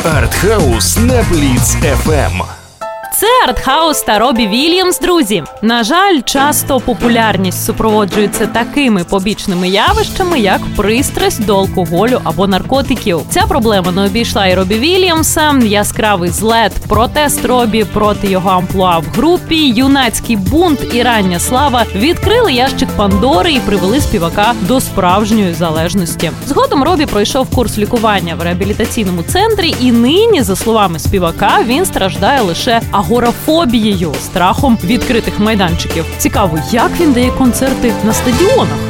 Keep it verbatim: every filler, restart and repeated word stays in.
Артхаус на Бліц еф ем. Це Артхаус та Робі Вільямс, друзі. На жаль, часто популярність супроводжується такими побічними явищами, як пристрасть до алкоголю або наркотиків. Ця проблема не обійшла і Робі Вільямса. Яскравий злет, протест Робі проти його амплуа в групі, юнацький бунт і рання слава відкрили ящик Пандори і привели співака до справжньої залежності. Згодом Робі пройшов курс лікування в реабілітаційному центрі, і нині, за словами співака, він страждає лише агорафобією, страхом відкритих майданчиків. Цікаво, як він дає концерти на стадіонах?